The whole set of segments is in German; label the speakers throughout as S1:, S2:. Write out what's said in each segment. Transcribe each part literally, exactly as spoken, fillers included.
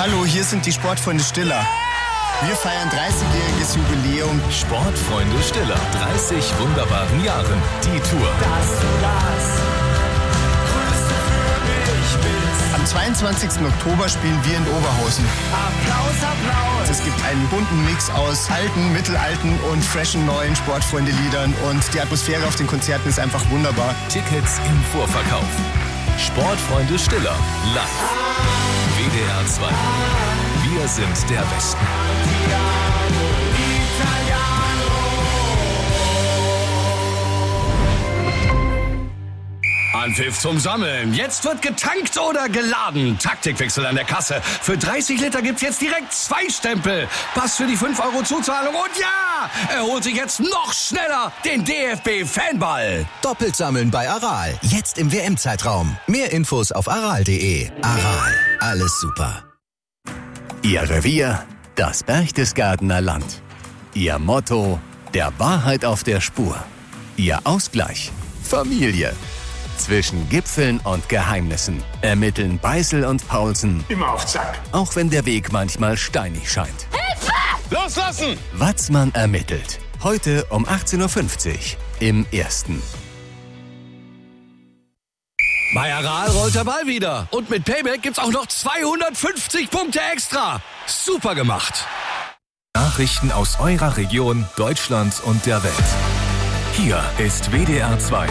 S1: Hallo, hier sind die Sportfreunde Stiller. Wir feiern dreißigjähriges Jubiläum.
S2: Sportfreunde Stiller, dreißig wunderbaren Jahren. Die Tour.
S3: Dass du das Größte für mich bist.
S1: Am zweiundzwanzigsten Oktober spielen wir in Oberhausen.
S3: Applaus, Applaus.
S1: Es gibt einen bunten Mix aus alten, mittelalten und freshen neuen Sportfreunde-Liedern. Und die Atmosphäre auf den Konzerten ist einfach wunderbar.
S2: Tickets im Vorverkauf. Sportfreunde Stiller, live. W D R zwei. Wir sind der Westen.
S4: Anpfiff zum Sammeln. Jetzt wird getankt oder geladen. Taktikwechsel an der Kasse. Für dreißig Liter gibt's jetzt direkt zwei Stempel. Pass für die fünf Euro Zuzahlung. Und ja, er holt sich jetzt noch schneller den D F B-Fanball.
S5: Doppelt sammeln bei Aral. Jetzt im W M-Zeitraum. Mehr Infos auf aral punkt de. Aral. Alles super.
S6: Ihr Revier, das Berchtesgadener Land. Ihr Motto, der Wahrheit auf der Spur. Ihr Ausgleich, Familie. Zwischen Gipfeln und Geheimnissen ermitteln Beißel und Paulsen.
S3: Immer auf Zack.
S6: Auch wenn der Weg manchmal steinig scheint.
S3: Hilfe! Loslassen!
S6: Watzmann ermittelt. Heute um achtzehn Uhr fünfzig im Ersten.
S4: Bei Aral rollt der Ball wieder. Und mit Payback gibt's auch noch zweihundertfünfzig Punkte extra. Super gemacht.
S2: Nachrichten aus eurer Region, Deutschland und der Welt. Hier ist W D R zwei.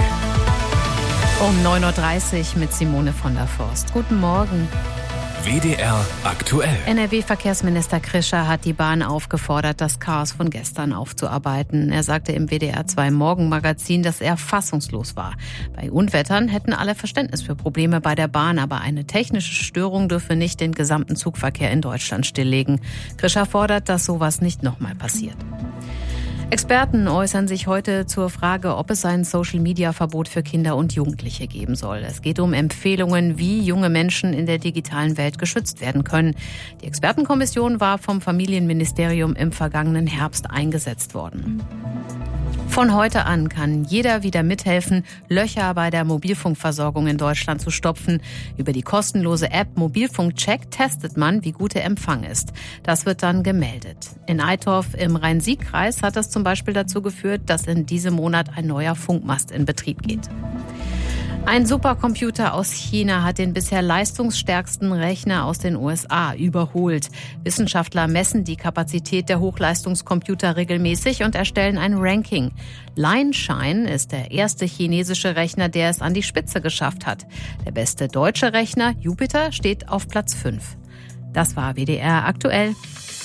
S7: Um neun Uhr dreißig mit Simone von der Forst. Guten Morgen.
S2: W D R aktuell.
S7: N R W-Verkehrsminister Krischer hat die Bahn aufgefordert, das Chaos von gestern aufzuarbeiten. Er sagte im W D R zwei Morgenmagazin, dass er fassungslos war. Bei Unwettern hätten alle Verständnis für Probleme bei der Bahn, aber eine technische Störung dürfe nicht den gesamten Zugverkehr in Deutschland stilllegen. Krischer fordert, dass sowas nicht nochmal passiert. Experten äußern sich heute zur Frage, ob es ein Social-Media-Verbot für Kinder und Jugendliche geben soll. Es geht um Empfehlungen, wie junge Menschen in der digitalen Welt geschützt werden können. Die Expertenkommission war vom Familienministerium im vergangenen Herbst eingesetzt worden. Von heute an kann jeder wieder mithelfen, Löcher bei der Mobilfunkversorgung in Deutschland zu stopfen. Über die kostenlose App Mobilfunkcheck testet man, wie gut der Empfang ist. Das wird dann gemeldet. In Eitorf im Rhein-Sieg-Kreis hat das zum Beispiel dazu geführt, dass in diesem Monat ein neuer Funkmast in Betrieb geht. Ein Supercomputer aus China hat den bisher leistungsstärksten Rechner aus den U S A überholt. Wissenschaftler messen die Kapazität der Hochleistungscomputer regelmäßig und erstellen ein Ranking. Lianshine ist der erste chinesische Rechner, der es an die Spitze geschafft hat. Der beste deutsche Rechner, Jupiter, steht auf Platz fünf. Das war W D R aktuell.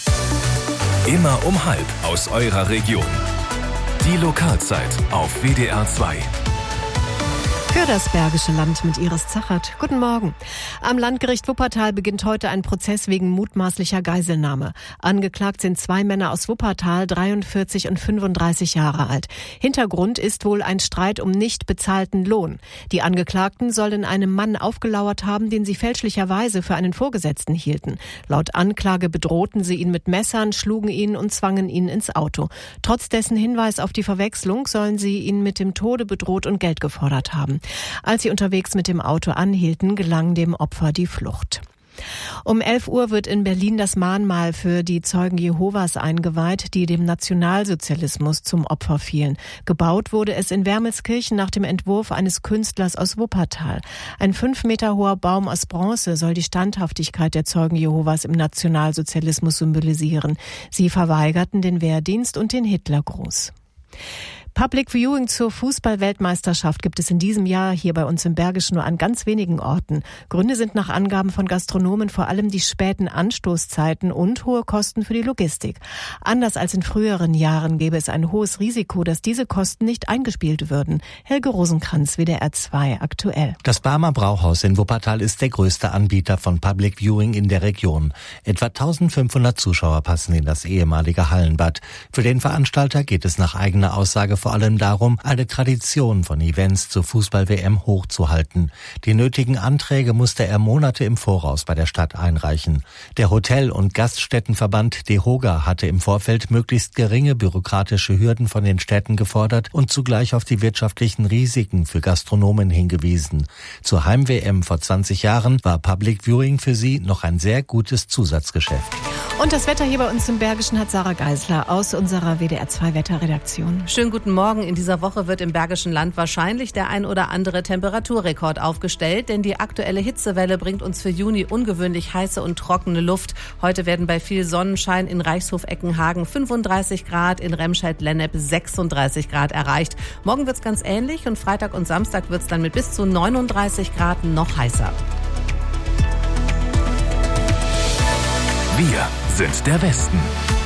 S2: Immer um halb aus eurer Region. Die Lokalzeit auf W D R zwei.
S8: Für das Bergische Land mit Iris Zachert. Guten Morgen. Am Landgericht Wuppertal beginnt heute ein Prozess wegen mutmaßlicher Geiselnahme. Angeklagt sind zwei Männer aus Wuppertal, dreiundvierzig und fünfunddreißig Jahre alt. Hintergrund ist wohl ein Streit um nicht bezahlten Lohn. Die Angeklagten sollen einem Mann aufgelauert haben, den sie fälschlicherweise für einen Vorgesetzten hielten. Laut Anklage bedrohten sie ihn mit Messern, schlugen ihn und zwangen ihn ins Auto. Trotz dessen Hinweis auf die Verwechslung sollen sie ihn mit dem Tode bedroht und Geld gefordert haben. Als sie unterwegs mit dem Auto anhielten, gelang dem Opfer die Flucht. Um elf Uhr wird in Berlin das Mahnmal für die Zeugen Jehovas eingeweiht, die dem Nationalsozialismus zum Opfer fielen. Gebaut wurde es in Wermelskirchen nach dem Entwurf eines Künstlers aus Wuppertal. Ein fünf Meter hoher Baum aus Bronze soll die Standhaftigkeit der Zeugen Jehovas im Nationalsozialismus symbolisieren. Sie verweigerten den Wehrdienst und den Hitlergruß. Public Viewing zur Fußball-Weltmeisterschaft gibt es in diesem Jahr hier bei uns im Bergischen nur an ganz wenigen Orten. Gründe sind nach Angaben von Gastronomen vor allem die späten Anstoßzeiten und hohe Kosten für die Logistik. Anders als in früheren Jahren gäbe es ein hohes Risiko, dass diese Kosten nicht eingespielt würden. Helge Rosenkranz, W D R zwei aktuell.
S9: Das Barmer Brauhaus in Wuppertal ist der größte Anbieter von Public Viewing in der Region. Etwa eintausendfünfhundert Zuschauer passen in das ehemalige Hallenbad. Für den Veranstalter geht es nach eigener Aussage vor vor allem darum, eine Tradition von Events zur Fußball-W M hochzuhalten. Die nötigen Anträge musste er Monate im Voraus bei der Stadt einreichen. Der Hotel- und Gaststättenverband DEHOGA hatte im Vorfeld möglichst geringe bürokratische Hürden von den Städten gefordert und zugleich auf die wirtschaftlichen Risiken für Gastronomen hingewiesen. Zur Heim-W M vor zwanzig Jahren war Public Viewing für sie noch ein sehr gutes Zusatzgeschäft.
S8: Und das Wetter hier bei uns im Bergischen hat Sarah Geisler aus unserer W D R zwei Wetterredaktion.
S10: Schönen guten Morgen. In dieser Woche wird im Bergischen Land wahrscheinlich der ein oder andere Temperaturrekord aufgestellt, denn die aktuelle Hitzewelle bringt uns für Juni ungewöhnlich heiße und trockene Luft. Heute werden bei viel Sonnenschein in Reichshof-Eckenhagen fünfunddreißig Grad, in Remscheid-Lennep sechsunddreißig Grad erreicht. Morgen wird's ganz ähnlich und Freitag und Samstag wird's dann mit bis zu neununddreißig Grad noch heißer.
S2: Wir sind der Westen.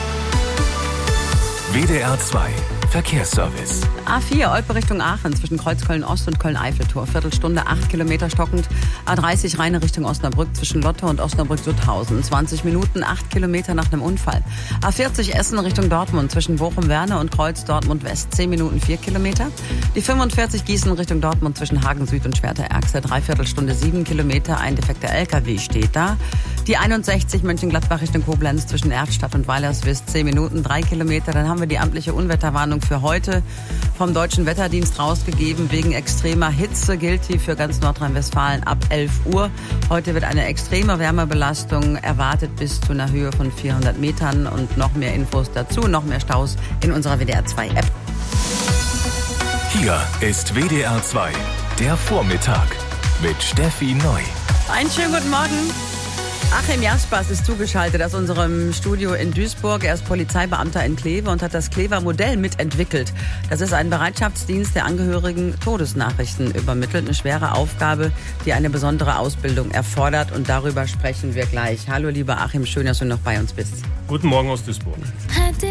S2: W D R zwei Verkehrsservice.
S11: A vier, Olpe Richtung Aachen, zwischen Kreuzköln-Ost und Köln-Eiffeltor. Viertelstunde, acht Kilometer stockend. A dreißig, Rheine Richtung Osnabrück, zwischen Lotte und Osnabrück-Sutthausen. zwanzig Minuten, acht Kilometer nach einem Unfall. A vierzig, Essen Richtung Dortmund, zwischen Bochum-Werne und Kreuz Dortmund-West. zehn Minuten, vier Kilometer. Die fünfundvierzig, Gießen Richtung Dortmund, zwischen Hagen Süd und Schwerter-Erxel. Dreiviertelstunde, sieben Kilometer. Ein defekter L K W steht da. Die einundsechzig, Mönchengladbach Richtung Koblenz, zwischen Erftstadt und Weilerswist. zehn Minuten, drei Kilometer. Dann haben wir die amtliche Unwetterwarnung für heute vom Deutschen Wetterdienst rausgegeben. Wegen extremer Hitze gilt die für ganz Nordrhein-Westfalen ab elf Uhr. Heute wird eine extreme Wärmebelastung erwartet bis zu einer Höhe von vierhundert Metern. Und noch mehr Infos dazu, noch mehr Staus in unserer W D R zwei App.
S2: Hier ist W D R zwei, der Vormittag mit Steffi Neu.
S11: Einen schönen guten Morgen. Achim Jaspers ist zugeschaltet aus unserem Studio in Duisburg. Er ist Polizeibeamter in Kleve und hat das Klever Modell mitentwickelt. Das ist ein Bereitschaftsdienst, der Angehörigen Todesnachrichten übermittelt. Eine schwere Aufgabe, die eine besondere Ausbildung erfordert. Und darüber sprechen wir gleich. Hallo lieber Achim, schön, dass du noch bei uns bist.
S12: Guten Morgen aus Duisburg.